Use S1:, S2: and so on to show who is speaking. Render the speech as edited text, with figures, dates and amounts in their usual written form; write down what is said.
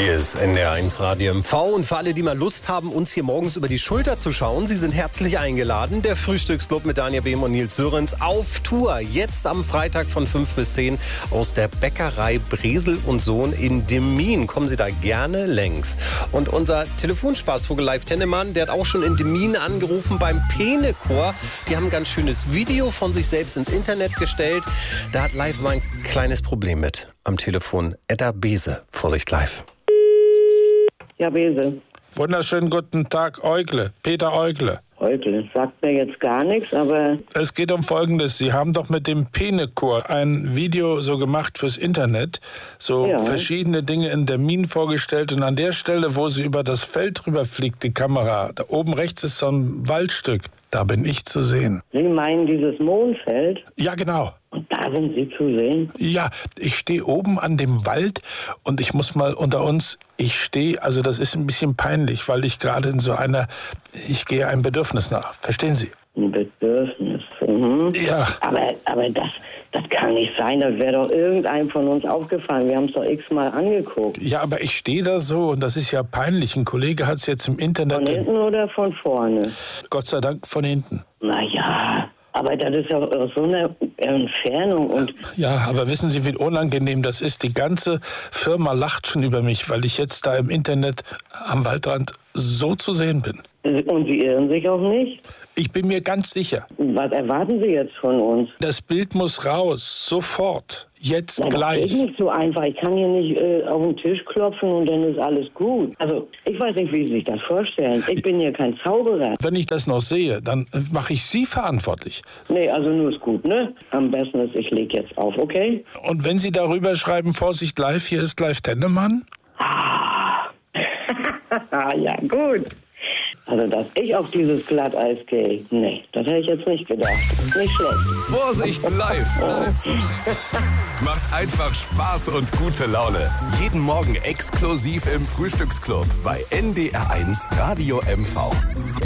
S1: Hier ist NDR1 Radio MV und für alle, die mal Lust haben, uns hier morgens über die Schulter zu schauen, Sie sind herzlich eingeladen. Der Frühstücksclub mit Daniel Behm und Nils Sörens auf Tour. Jetzt am Freitag von 5 bis 10 aus der Bäckerei Bresel und Sohn in Demmin. Kommen Sie da gerne längs. Und unser Telefonspaßvogel Live Tennemann, der hat auch schon in Demmin angerufen beim Pene-Chor. Die haben ein ganz schönes Video von sich selbst ins Internet gestellt. Da hat Live mal ein kleines Problem mit. Am Telefon Edda Bese. Vorsicht Live.
S2: Ja, Bese.
S3: Wunderschönen guten Tag, Eugle. Peter Eugle.
S2: Eugle, sagt mir jetzt gar nichts, aber...
S3: Es geht um Folgendes. Sie haben doch mit dem Pene-Chor ein Video so gemacht fürs Internet, so verschiedene Dinge in Demmin vorgestellt. Und an der Stelle, wo Sie über das Feld rüberfliegt, die Kamera, da oben rechts ist so ein Waldstück. Da bin ich zu sehen.
S2: Sie meinen dieses Mondfeld?
S3: Ja, genau.
S2: Und da sind Sie zu sehen?
S3: Ja, ich stehe oben an dem Wald und ich muss mal unter uns, also das ist ein bisschen peinlich, weil ich gerade in ich gehe einem Bedürfnis nach. Verstehen Sie?
S2: Ein Bedürfnis? Mhm.
S3: Ja.
S2: Aber das kann nicht sein, das wäre doch irgendeinem von uns aufgefallen. Wir haben es doch x-mal angeguckt.
S3: Ja, aber ich stehe da so und das ist ja peinlich. Ein Kollege hat es jetzt im Internet...
S2: Von hinten oder von vorne?
S3: Gott sei Dank von hinten.
S2: Naja, aber das ist ja aus so einer Entfernung und...
S3: Ja, aber wissen Sie, wie unangenehm das ist? Die ganze Firma lacht schon über mich, weil ich jetzt da im Internet am Waldrand so zu sehen bin.
S2: Und Sie irren sich auch nicht?
S3: Ich bin mir ganz sicher.
S2: Was erwarten Sie jetzt von uns?
S3: Das Bild muss raus, sofort, jetzt gleich.
S2: Das ist nicht so einfach. Ich kann hier nicht auf den Tisch klopfen und dann ist alles gut. Also, ich weiß nicht, wie Sie sich das vorstellen. Ich bin hier kein Zauberer.
S3: Wenn ich das noch sehe, dann mache ich Sie verantwortlich.
S2: Nee, also nur ist gut, ne? Am besten ist, ich lege jetzt auf, okay?
S3: Und wenn Sie darüber schreiben, Vorsicht live, hier ist Live Tennemann?
S2: Ja, gut. Also, dass ich auf dieses Glatteis gehe, nee, das hätte ich jetzt nicht gedacht. Nicht schlecht.
S4: Vorsicht live! Macht einfach Spaß und gute Laune. Jeden Morgen exklusiv im Frühstücksclub bei NDR1 Radio MV.